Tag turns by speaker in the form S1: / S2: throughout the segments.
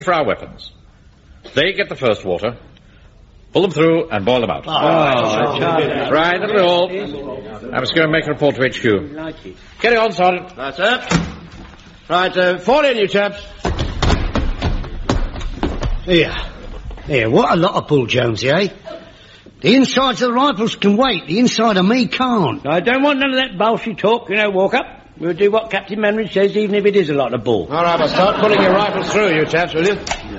S1: for our weapons. They get the first water, pull them through and boil them out. Right, that'll be all. I must go and make a report to HQ. Carry on, Sergeant.
S2: Right, sir. Right, fall in, you chaps.
S3: Here, what a lot of bull, Jonesy, eh? The insides of the rifles can wait, the inside of me can't.
S4: I don't want none of that bolshy talk, Walker. We'll do what Captain Manridge says, even if it is a lot of bull.
S2: All right, well, start pulling your rifles through, you chaps, will you?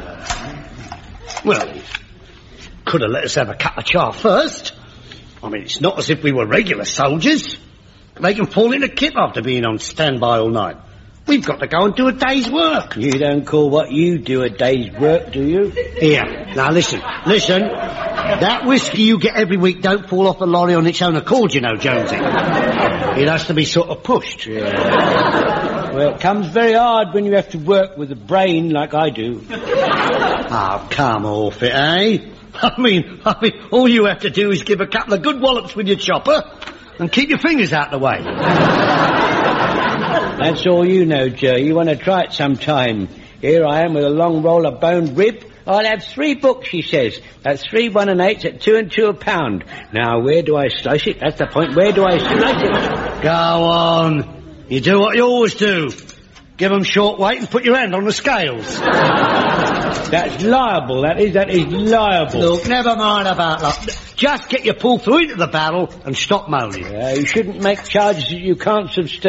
S3: Well, could have let us have a cup of char first. I mean, it's not as if we were regular soldiers. They can fall into kip after being on standby all night. We've got to go and do a day's work.
S4: You don't call what you do a day's work, do you?
S3: Here, now listen. That whiskey you get every week don't fall off the lorry on its own accord, you know, Jonesy. It has to be sort of pushed.
S4: Yeah. Well, it comes very hard when you have to work with a brain like I do.
S3: Oh, come off it, eh? I mean, all you have to do is give a couple of good wallops with your chopper and keep your fingers out the way.
S4: That's all you know, Joe. You want to try it sometime. Here I am with a long roll of boned rib. I'll have 3 books, she says. That's 3 1 and 8s at 2 and 2 a pound. Now, where do I slice it? That's the point. Where do I slice it?
S3: Go on. You do what you always do. Give them short weight and put your hand on the scales.
S4: That's liable, that is liable.
S3: Look, never mind about that. Just get your pull through into the barrel and stop moaning.
S4: You shouldn't make charges that you can't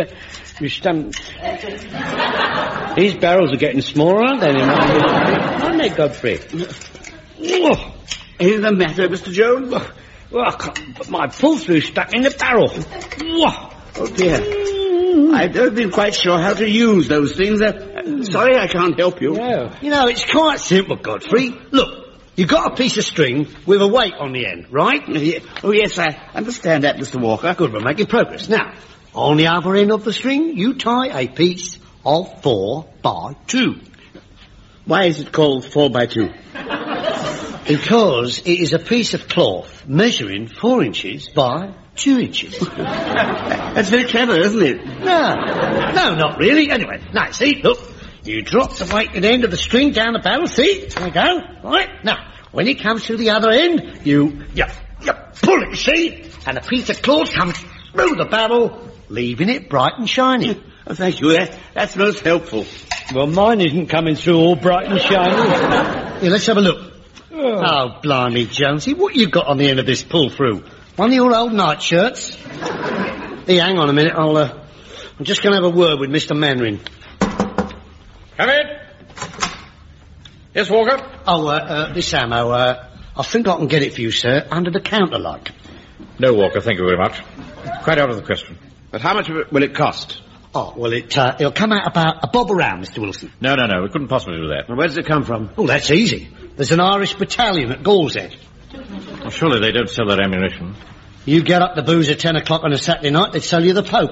S4: These barrels are getting smaller, aren't they? Aren't they, Godfrey?
S2: Anything the matter, Mr. Jones?
S4: Well, I can't put my pull-through stuck in the barrel.
S2: Oh, dear. I've been quite sure how to use those things. Sorry I can't help you.
S4: No.
S3: You know, it's quite simple, Godfrey. Look, you've got a piece of string with a weight on the end, right?
S2: Oh, yes, I understand that, Mr. Walker.
S3: Good, we're making progress. Now, on the other end of the string, you tie a piece of 4 by 2.
S2: Why is it called 4 by 2?
S3: Because it is a piece of cloth measuring 4 inches by 2 inches.
S2: That's very clever, isn't it?
S3: No, not really. Anyway, now, see, look. You drop the weight at the end of the string down the barrel, see? There we go. Right. Now, when it comes to the other end, you pull it, see? And a piece of cloth comes through the barrel, leaving it bright and shiny.
S2: Oh, thank you. That's most helpful.
S4: Well, mine isn't coming through all bright and shiny.
S3: Here, let's have a look. Oh, blimey, Jonesy, what you got on the end of this pull-through? One of your old nightshirts? Hey, hang on a minute, I'm just going to have a word with Mr. Manring.
S1: Come in. Yes, Walker?
S3: This ammo, I think I can get it for you, sir, under the counter, like.
S1: No, Walker, thank you very much. Quite out of the question.
S2: But how much will it cost?
S3: Oh, well, it'll come out about a bob around, Mr. Wilson.
S1: No, we couldn't possibly do that.
S2: Well, where does it come from?
S3: Oh, that's easy. There's an Irish battalion at Gallshead.
S1: Well, surely they don't sell that ammunition.
S3: You get up the booze at 10 o'clock on a Saturday night, they'd sell you the Pope.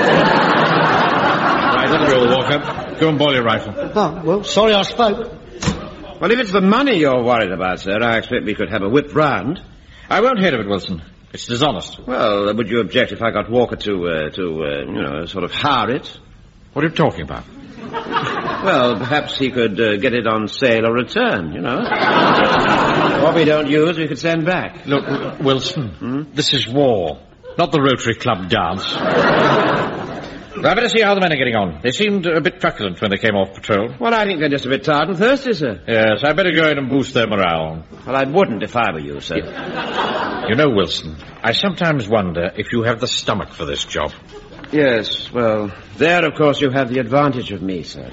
S1: Right, that'll be all, Walker. Go and boil your rifle.
S3: Oh, well, sorry I spoke.
S2: Well, if it's the money you're worried about, sir, I expect we could have a whip round.
S1: I won't hear of it, Wilson. It's dishonest.
S2: Well, would you object if I got Walker to sort of hire it?
S1: What are you talking about?
S2: Well, perhaps he could get it on sale or return, you know. What we don't use, we could send back.
S1: Look, Wilson, This is war, not the Rotary Club dance. I better see how the men are getting on. They seemed a bit truculent when they came off patrol.
S2: Well, I think they're just a bit tired and thirsty, sir.
S1: Yes, I better go in and boost their morale.
S2: Well, I wouldn't if I were you, sir.
S1: You know, Wilson, I sometimes wonder if you have the stomach for this job.
S2: Yes, well, there, of course, you have the advantage of me, sir.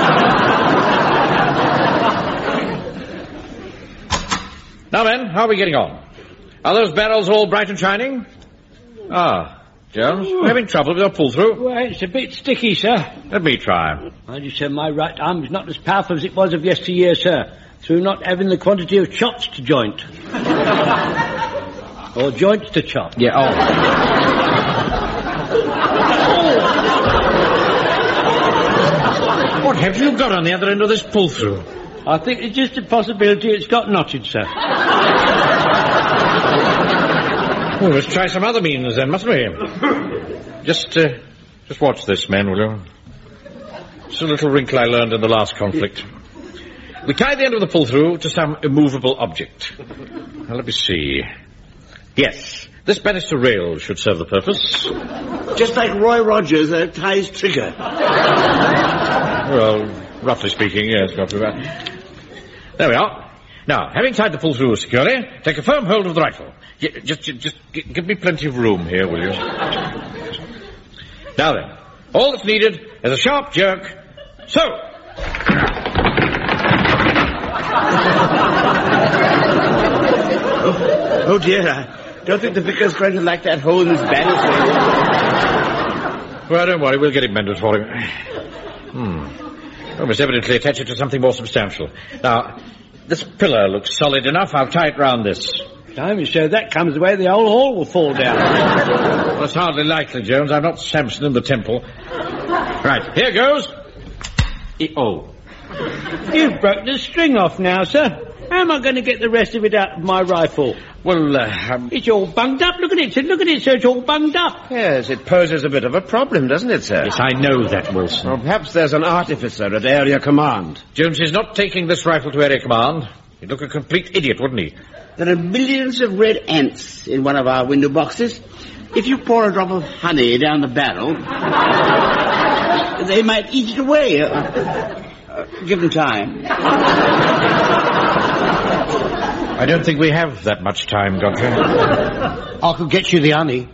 S1: Now, men, how are we getting on? Are those barrels all bright and shining? Jones, we're having trouble with your pull-through.
S4: Well, it's a bit sticky, sir.
S1: Let me try.
S4: I just said my right arm is not as powerful as it was of yesteryear, sir, through not having the quantity of chops to joint. Or joints to chop.
S1: Yeah, What have you got on the other end of this pull-through?
S4: I think it's just a possibility it's got knotted, sir.
S1: Well, let's try some other means then, mustn't we? Just watch this, men, will you? It's a little wrinkle I learned in the last conflict. we tie the end of the pull-through to some immovable object. Now, let me see. Yes, this banister rail should serve the purpose.
S5: Just like Roy Rogers ties trigger.
S1: Well, roughly speaking, yes, not too bad. There we are. Now, having tied the pull-through securely, take a firm hold of the rifle. Just give me plenty of room here, will you? Now then, all that's needed is a sharp jerk. So!
S5: Oh dear, I don't think the vicar's going to like that hole in his banister.
S1: Well, don't worry, we'll get it mended for him. We must evidently attach it to something more substantial. Now, this pillar looks solid enough. I'll tie it round this.
S4: Time so that comes away, the whole hall will fall down.
S1: Well, it's hardly likely, Jones. I'm not Samson in the temple. Right, here goes. Oh.
S4: You've broken the string off now, sir. How am I going to get the rest of it out of my rifle?
S1: Well,
S4: It's all bunged up. Look at it, sir. Look at it, sir. It's all bunged up.
S2: Yes, it poses a bit of a problem, doesn't it, sir?
S1: Yes, I know that, Wilson.
S2: Well, perhaps there's an artificer at Area Command.
S1: Jones is not taking this rifle to Area Command. He'd look a complete idiot, wouldn't he?
S5: There are millions of red ants in one of our window boxes. If you pour a drop of honey down the barrel, they might eat it away. Give them time.
S1: I don't think we have that much time, Godfrey.
S3: I could get you the honey.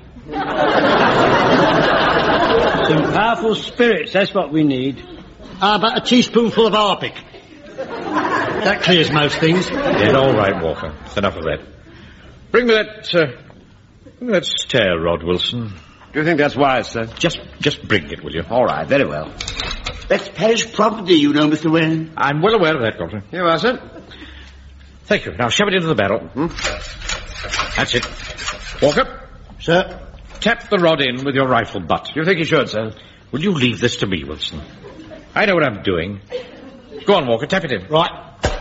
S4: Some powerful spirits, that's what we need.
S3: How about a teaspoonful of Harpic? That clears most things.
S1: Yeah, all right, Walker. It's enough of that. Bring me that stair rod, Wilson.
S2: Do you think that's wise, sir?
S1: Just bring it, will you?
S2: All right, very well.
S5: That's parish property, you know, Mr. Wayne.
S1: I'm well aware of that, Godfrey.
S2: Here you are, sir.
S1: Thank you. Now shove it into the barrel. That's it. Walker.
S3: Sir?
S1: Tap the rod in with your rifle butt.
S2: You think you should, sir?
S1: Will you leave this to me, Wilson? I know what I'm doing. Go on, Walker, tap it in.
S3: Right.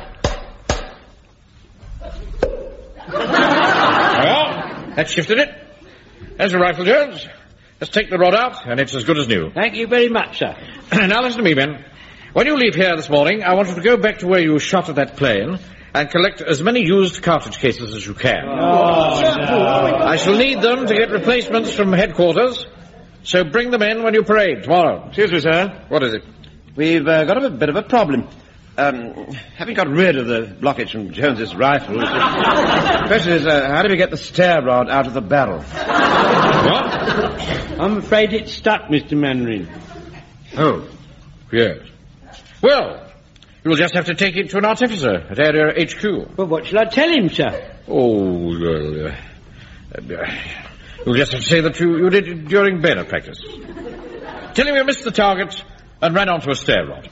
S1: Well, that shifted it. There's the rifle, Jones. Let's take the rod out, and it's as good as new.
S4: Thank you very much, sir.
S1: Now listen to me, men. When you leave here this morning, I want you to go back to where you shot at that plane and collect as many used cartridge cases as you can. I shall need them to get replacements from headquarters, so bring them in when you parade tomorrow.
S2: Excuse me, sir.
S1: What is it?
S2: We've got a bit of a problem. Having got rid of the blockage from Jones's rifle, the question is, how do we get the stair rod out of the barrel?
S1: What?
S4: I'm afraid it's stuck, Mr. Mannering.
S1: Oh, yes. Well, you'll just have to take it to an artificer at Area HQ.
S4: Well, what shall I tell him, sir?
S1: Oh, well, you'll just have to say that you did it during bayonet practice. Tell him you missed the target and ran onto a stair rod.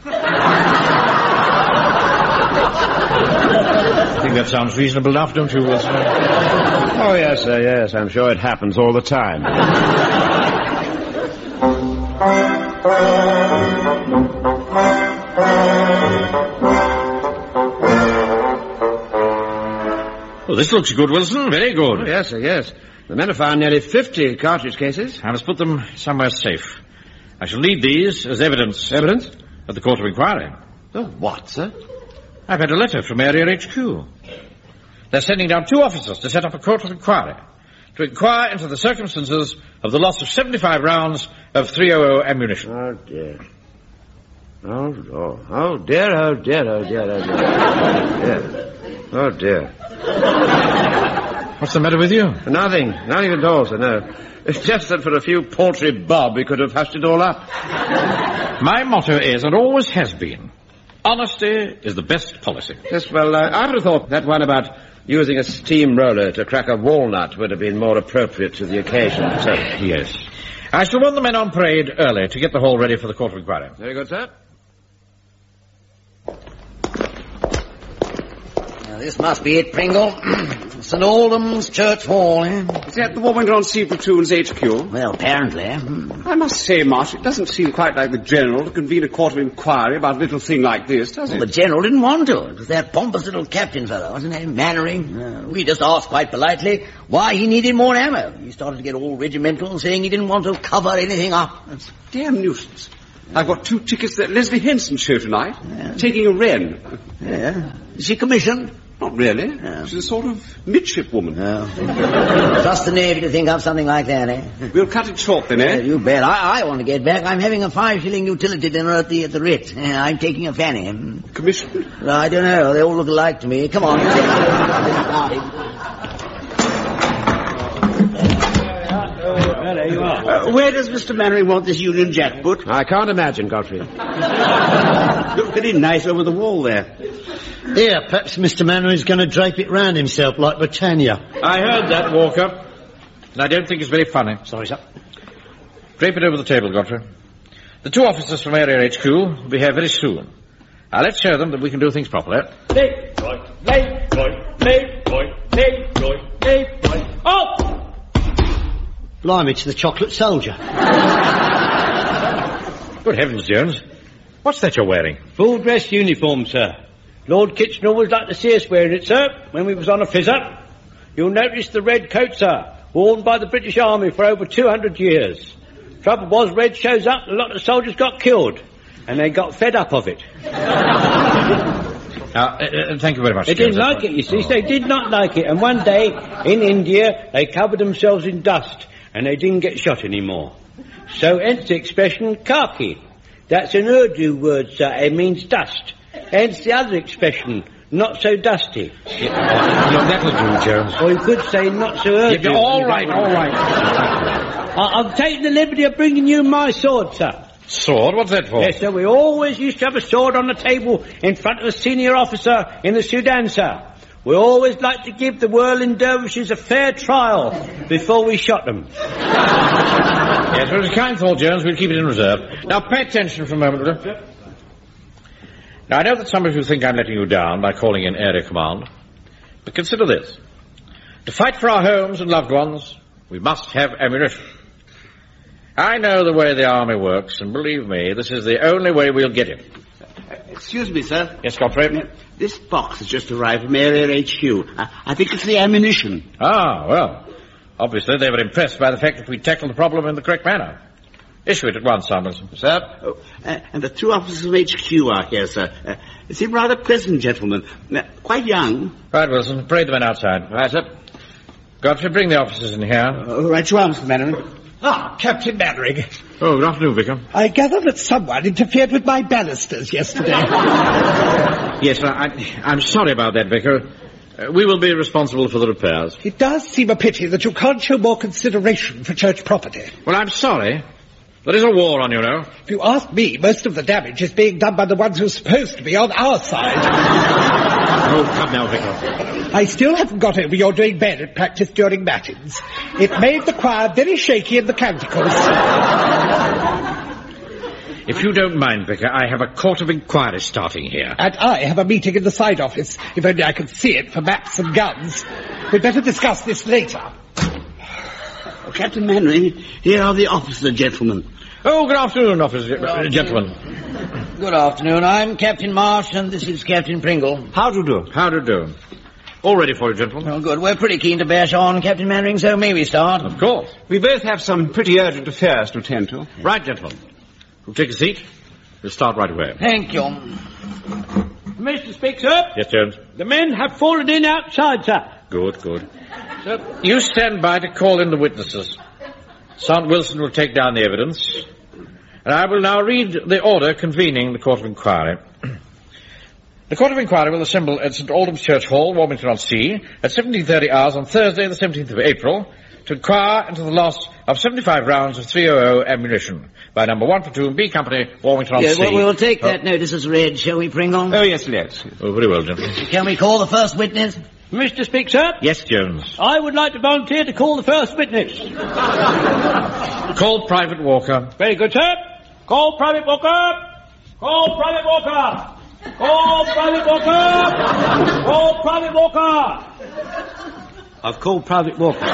S1: I think that sounds reasonable enough, don't you, Wilson?
S2: Oh, yes, sir, yes. I'm sure it happens all the time.
S1: Well, this looks good, Wilson. Very good.
S2: Oh, yes, sir, yes. The men have found nearly 50 cartridge cases.
S1: I must put them somewhere safe. I shall need these as evidence.
S2: Evidence?
S1: At the court of inquiry.
S2: Oh, what, sir?
S1: I've had a letter from Area HQ. They're sending down 2 officers to set up a court of inquiry to inquire into the circumstances of the loss of 75 rounds of .300 ammunition.
S2: Oh, dear. Oh, dear, oh, dear, oh, dear, oh, dear. Oh, dear.
S1: What's the matter with you?
S2: Nothing at all, sir, no. It's just that for a few paltry bob we could have hushed it all up.
S1: My motto is, and always has been, honesty is the best policy.
S2: Yes, well, I would have thought that one about using a steamroller to crack a walnut would have been more appropriate to the occasion. So,
S1: yes. I shall warn the men on parade early to get the hall ready for the court of inquiry.
S2: Very good, sir.
S6: Now, this must be it, Pringle. St. Aldham's Church Hall, eh?
S5: Is that the one went on Sea Platoon's HQ?
S6: Well, apparently.
S5: I must say, Marsh, it doesn't seem quite like the General to convene a court of inquiry about a little thing like this, does it?
S6: Well, the General didn't want to. It was that pompous little captain fellow, wasn't he? Mannering. We just asked quite politely why he needed more ammo. He started to get all regimental, saying he didn't want to cover anything up.
S5: That's a damn nuisance.
S7: I've got 2 tickets to that Leslie Henson show tonight.
S6: Yeah.
S7: Taking a wren.
S6: Yeah. Is she commissioned?
S7: Not really.
S6: Yeah.
S7: She's a sort of midshipwoman.
S6: Oh. Trust the Navy to think up something like that, eh?
S7: We'll cut it short then, eh?
S6: You bet. I want to get back. I'm having a 5-shilling utility dinner at the Ritz. I'm taking a fanny.
S7: Commissioned?
S6: I don't know. They all look alike to me. Come on.
S3: There you are.
S5: Where does Mr. Mannering want this Union Jack put?
S2: I can't imagine, Godfrey.
S5: Look very nice over the wall there.
S3: Here, perhaps Mr. Mannering's going to drape it round himself like Britannia.
S1: I heard that, Walker. And I don't think it's very funny.
S3: Sorry, sir.
S1: Drape it over the table, Godfrey. The 2 officers from Area HQ will be here very soon. Now, let's show them that we can do things properly.
S3: Oh! Blimey, it's the chocolate soldier.
S1: Good heavens, Jones. What's that you're wearing?
S4: Full dress uniform, sir. Lord Kitchener always liked to see us wearing it, sir, when we was on a fizz-up. You'll notice the red coat, sir, worn by the British Army for over 200 years. Trouble was, red shows up, a lot of soldiers got killed, and they got fed up of it.
S1: Thank you very much.
S4: They didn't like it, you see. They did not like it. And one day, in India, they covered themselves in dust, and they didn't get shot anymore. So, hence the expression, khaki. That's an Urdu word, sir. It means dust. Hence the other expression, not so dusty.
S1: That'll do, Jones.
S4: Or you could say not so Urdu.
S1: All right.
S4: I've taken the liberty of bringing you my sword, sir.
S1: Sword? What's that for?
S4: Yes, sir, we always used to have a sword on the table in front of a senior officer in the Sudan, sir. We always like to give the whirling dervishes a fair trial before we shot them.
S1: Yes, well, it's a kind thought, Jones. We'll keep it in reserve. Now, pay attention for a moment, will you? Now, I know that some of you think I'm letting you down by calling in Area Command, but consider this. To fight for our homes and loved ones, we must have ammunition. I know the way the Army works, and believe me, this is the only way we'll get it.
S5: Excuse me, sir.
S1: Yes, Godfrey?
S5: This box has just arrived from Area HQ. I think it's the ammunition.
S1: Ah, well, obviously they were impressed by the fact that we tackled the problem in the correct manner. Issue it at once, Samuelson.
S5: Sir? Oh, and the 2 officers from HQ are here, sir. They seem rather pleasant gentlemen. Quite young.
S1: Right, Wilson. Parade the men outside. Right, sir. Godfrey, bring the officers in here.
S5: Right you are, Mr. Mannering.
S8: Ah, Captain Mannering.
S1: Oh, good afternoon, Vicar.
S8: I gather that someone interfered with my balusters yesterday.
S1: Yes, I'm sorry about that, Vicar. We will be responsible for the repairs.
S8: It does seem a pity that you can't show more consideration for church property.
S1: Well, I'm sorry. There is a war on, you know.
S8: If you ask me, most of the damage is being done by the ones who are supposed to be on our side.
S1: Oh, come now, Vicar.
S8: I still haven't got over your doing bayonet practice during matins. It made the choir very shaky in the canticles.
S1: If you don't mind, Vicar, I have a court of inquiry starting here.
S8: And I have a meeting in the side office, if only I can see it for maps and guns. We'd better discuss this later.
S5: Oh, Captain Mannering, here are the officer gentlemen.
S1: Oh, good afternoon, gentlemen.
S6: Good afternoon. I'm Captain Marsh, and this is Captain Pringle.
S1: How do you do? How do you do? All ready for you, gentlemen.
S6: Oh, good. We're pretty keen to bash on, Captain Mannering, so may we start?
S1: Of course.
S7: We both have some pretty urgent affairs to attend to.
S1: Right, gentlemen. We'll take a seat. We'll start right away.
S6: Thank you.
S4: Mr. Speaker.
S1: Yes, Jones.
S4: The men have fallen in outside, sir.
S1: Good. Sir, you stand by to call in the witnesses. Sergeant Wilson will take down the evidence. And I will now read the order convening the Court of Inquiry. The Court of Inquiry will assemble at St. Aldham's Church Hall, Warmington-on-Sea, at 17:30 hours on Thursday, the 17th of April, to inquire into the loss of 75 rounds of .300 ammunition by number 1 Platoon, B Company, Warmington-on-Sea.
S6: Yeah, well, we'll take that notice as read, shall we, Pringle?
S7: Oh, yes, let's.
S1: Oh, very well, gentlemen.
S6: Can we call the first witness?
S4: Mr. Speaker.
S1: Yes, Jones.
S4: I would like to volunteer to call the first witness.
S1: Call Private Walker.
S4: Very good, sir. Call Private Walker. Call Private Walker. Call Private Walker. Call Private Walker. I've called Private Walker.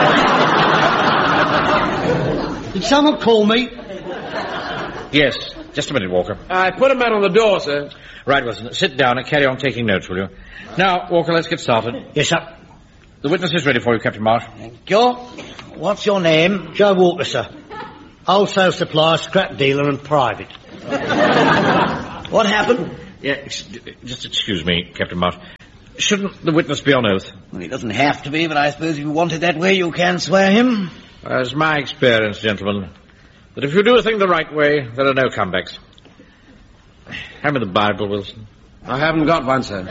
S3: Did someone call me?
S1: Yes, just a minute, Walker.
S7: I put a man on the door, sir.
S1: Right, Wilson, sit down and carry on taking notes, will you? Now, Walker, let's get started.
S3: Yes, sir.
S1: The witness is ready for you, Captain Marsh.
S6: Thank you. What's your name?
S3: Joe Walker, sir. Wholesale supplier, scrap dealer and private.
S6: What happened?
S1: Yeah, just excuse me, Captain Marsh. Shouldn't the witness be on oath?
S6: Well, he doesn't have to be, but I suppose if you want it that way, you can swear him.
S1: It's my experience, gentlemen, that if you do a thing the right way, there are no comebacks. Hand me the Bible, Wilson.
S2: I haven't got one, sir.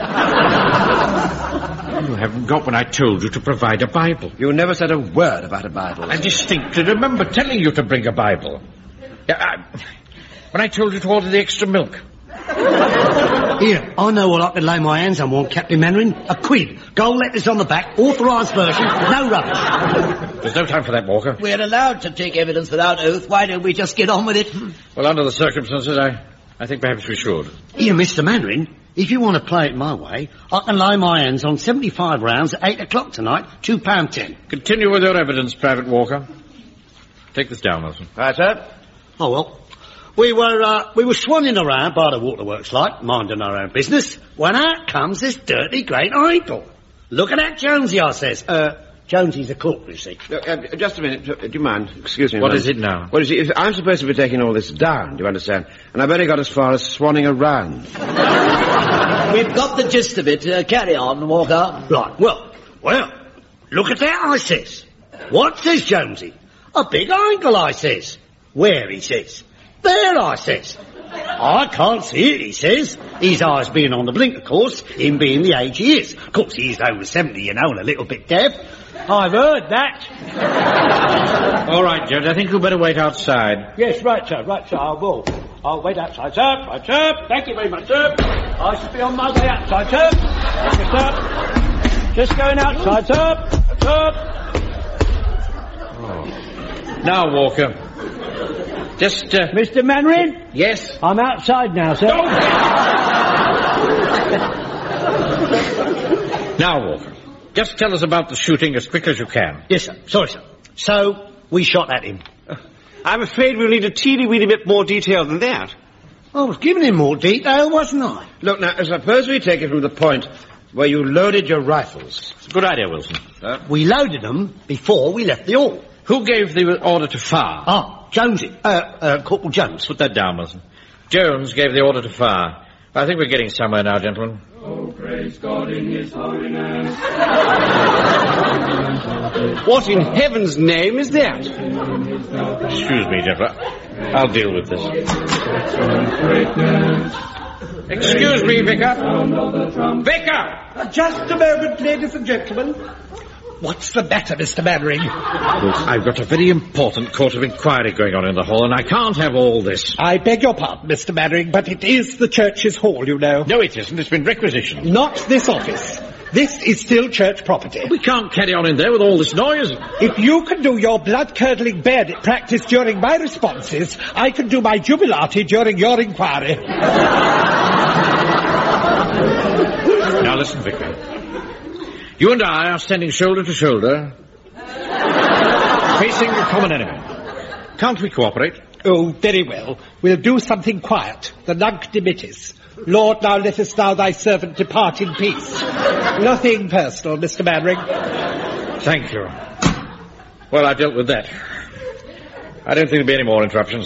S1: You haven't got one. I told you to provide a Bible.
S2: You never said a word about a Bible.
S1: I distinctly remember telling you to bring a Bible. Yeah, when I told you to order the extra milk.
S3: Here, I know what I can lay my hands on one, Captain Mannering. A quid. Gold letters on the back, authorised version, no rubbish.
S1: There's no time for that, Walker.
S6: We're allowed to take evidence without oath. Why don't we just get on with it?
S1: Well, under the circumstances, I think perhaps we should.
S3: Here, Mr. Mannering, if you want to play it my way, I can lay my hands on 75 rounds at 8 o'clock tonight, £2.10.
S1: Continue with your evidence, Private Walker. Take this down, Wilson.
S2: Right, sir.
S3: Oh, well. We were swanning around by the waterworks like, minding our own business, when out comes this dirty great idol. Look at that Jonesy, I says. Jonesy's a cook, you see.
S2: Just a minute. Do you mind? Excuse me.
S1: What is it now?
S2: Well, you see, I'm supposed to be taking all this down, do you understand? And I've only got as far as swanning around.
S6: We've got the gist of it. Carry on, Walker.
S3: Right, well, look at that, I says. What, says Jonesy? A big angle, I says. Where, he says. There, I says. I can't see it, he says. His eyes being on the blink, of course, him being the age he is. Of course, he's over 70, you know, and a little bit deaf. I've heard that.
S1: All right, Judge, I think you'd better wait outside.
S4: Yes, right, sir, I will. I'll wait outside, sir. Right, sir. Thank you very much, sir. I shall be on my way outside, sir. Thank you, sir. Just going outside, sir. Sir.
S1: Oh. Now, Walker. Just,
S4: Mr. Mannering?
S1: Yes?
S4: I'm outside now, sir.
S1: Now, Walker, just tell us about the shooting as quick as you can.
S3: Yes, sir. Sorry, sir. So, we shot at him.
S7: I'm afraid we'll need a teeny-weeny bit more detail than that.
S3: I was giving him more detail, wasn't I?
S2: Look, now, suppose we take it from the point where you loaded your rifles.
S1: It's a good idea, Wilson.
S3: We loaded them before we left the hall.
S1: Who gave the order to fire?
S3: Jonesy. Corporal Jones.
S1: Put that down, Wilson. Jones gave the order to fire. I think we're getting somewhere now, gentlemen.
S9: Oh, praise God in His holiness.
S7: What in heaven's name is that?
S1: Excuse me, gentlemen. I'll deal with this. Excuse me, Vicar. Vicar!
S8: Just a moment, ladies and gentlemen. What's the matter, Mr. Mannering?
S1: I've got a very important court of inquiry going on in the hall, and I can't have all this.
S8: I beg your pardon, Mr. Mannering, but it is the church's hall, you know.
S1: No, it isn't. It's been requisitioned.
S8: Not this office. This is still church property.
S1: We can't carry on in there with all this noise.
S8: If you can do your blood-curdling bayonet practice during my responses, I can do my jubilati during your inquiry.
S1: Now listen, Vicar. You and I are standing shoulder to shoulder, facing a common enemy. Can't we cooperate?
S8: Oh, very well. We'll do something quiet. The nunc dimittis. Lord, now lettest thou thy servant depart in peace. Nothing personal, Mr. Mannering.
S1: Thank you. Well, I dealt with that. I don't think there'll be any more interruptions.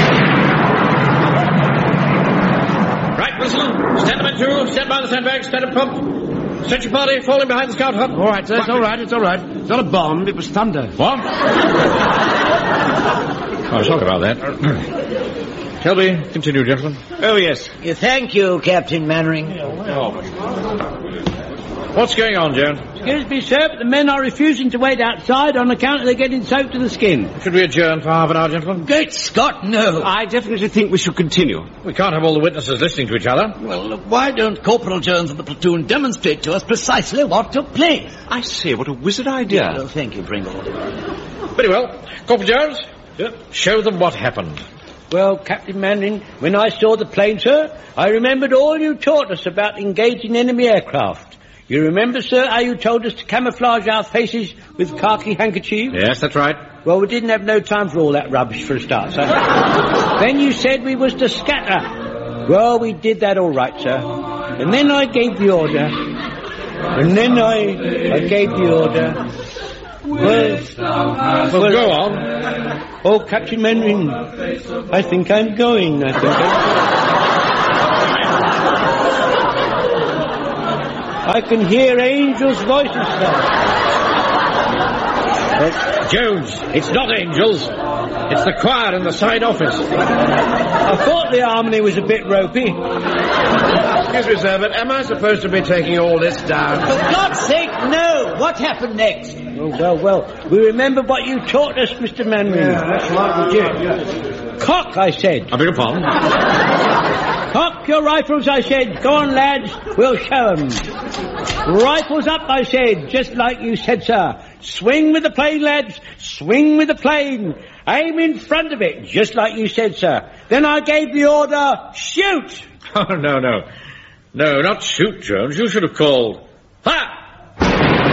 S1: Right, Wilson. Stand by two. Stand by the sandbag. Stand up pump. Set your party. Falling behind the scout hut.
S2: All right, sir. It's all right. It's all right. It's not a bomb. It was thunder.
S1: What? Oh, sorry about that. Shall we continue, gentlemen?
S7: Oh, yes.
S6: Thank you, Captain Mannering.
S1: What's going on, Jones?
S4: Excuse me, sir, but the men are refusing to wait outside on account of they're getting soaked to the skin.
S1: Should we adjourn for half an hour, gentlemen?
S6: Great Scott, no.
S7: I definitely think we should continue.
S1: We can't have all the witnesses listening to each other.
S6: Well, why don't Corporal Jones and the platoon demonstrate to us precisely what took place?
S7: I say, what a wizard idea.
S6: Well, thank you, Pringle.
S1: Very well. Corporal Jones, show them what happened.
S4: Well, Captain Mannering, when I saw the plane, sir, I remembered all you taught us about engaging enemy aircraft. You remember, sir, how you told us to camouflage our faces with khaki handkerchiefs?
S1: Yes, that's right.
S4: Well, we didn't have no time for all that rubbish for a start, sir. Then you said we was to scatter. Well, we did that all right, sir. And then I gave the order.
S1: Well, go on.
S4: Oh, Captain Mainwaring, I think I'm going. I can hear angels' voices, sir.
S1: Jones, it's not angels. It's the choir in the side office.
S4: I thought the harmony was a bit ropey.
S2: Excuse me, sir, but am I supposed to be taking all this down?
S6: For God's sake, no! What happened next?
S4: Oh, well, we remember what you taught us, Mr. Mainwaring.
S2: Yeah, that's right, we did.
S4: Cock, I said.
S1: I beg your pardon?
S4: Cock your rifles, I said. Go on, lads, we'll show 'em. Rifles up, I said, just like you said, sir. Swing with the plane, lads, swing with the plane. Aim in front of it, just like you said, sir. Then I gave the order, shoot!
S1: Oh, no. No, not shoot, Jones. You should have called, fire!